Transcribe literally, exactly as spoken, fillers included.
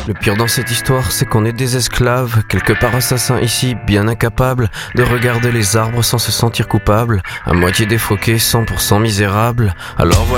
Le pire dans cette histoire, c'est qu'on est des esclaves, quelque part assassins ici, bien incapables de regarder les arbres sans se sentir coupables, à moitié défroqués, cent pour cent misérables. Alors voilà.